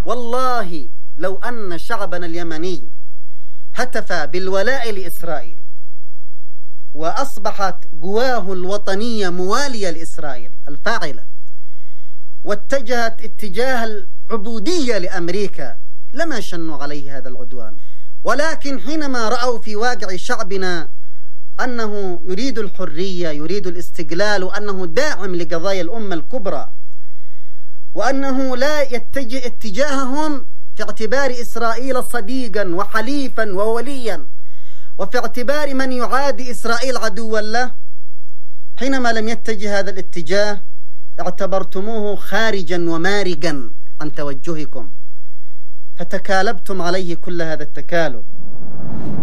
والله لو أن شعبنا اليمني هتف بالولاء لإسرائيل وأصبحت قواه الوطنية موالية لإسرائيل الفاعلة واتجهت اتجاه العبودية لأمريكا لما شنوا عليه هذا العدوان. ولكن حينما رأوا في واقع شعبنا أنه يريد الحرية، يريد الاستقلال، وأنه داعم لقضايا الأمة الكبرى، وأنه لا يتجه اتجاههم في اعتبار إسرائيل صديقا وحليفا ووليا، وفي اعتبار من يعادي إسرائيل عدوا له، حينما لم يتجه هذا الاتجاه اعتبرتموه خارجا ومارقا عن توجهكم، فتكالبتم عليه كل هذا التكالب.